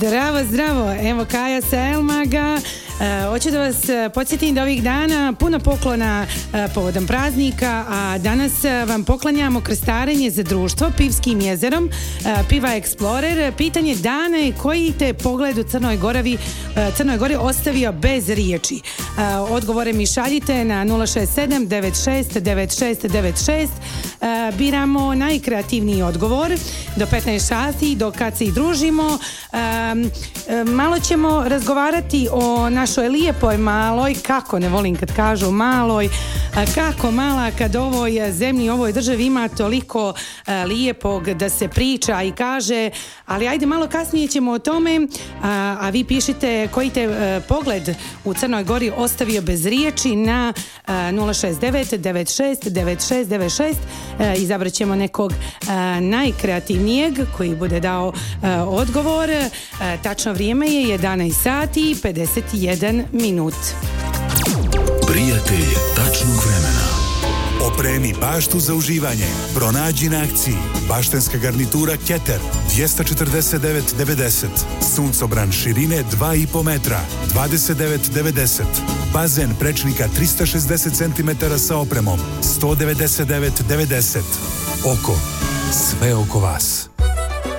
Zdravo, zdravo. Evo Kaja sa Elmaga. Hoću da vas podsjetim da ovih dana puno poklona povodom praznika, a danas vam poklanjamo krstarenje za društvo Pivskim jezerom, Piva Explorer. Pitanje dana je koji te pogled u Crnoj Gori ostavio bez riječi. Odgovore mi šaljite na 067 96 96 96. Biramo najkreativniji odgovor do 15 sati, do kad se i družimo. Malo ćemo razgovarati o našoj lijepoj maloj, kako ne volim kad kažu maloj, kako mala kad ovoj zemlji, ovoj državi ima toliko lijepog da se priča i kaže, ali ajde malo kasnije ćemo o tome, a vi pišite koji te pogled u Crnoj Gori ostavio bez riječi na 069 96 96 96. Izabrat ćemo nekog najkreativnijeg koji bude dao odgovor. Tačno vrijeme je 11 sati i 51 minut. Prijatelj tačnog vremena. Opremi baštu za uživanje. Pronađi na akciji baštenska garnitura Keter 249,90. Suncobran širine 2,5 metra 29,90. Bazen prečnika 360 cm sa opremom 199,90. Oko. Sve oko vas.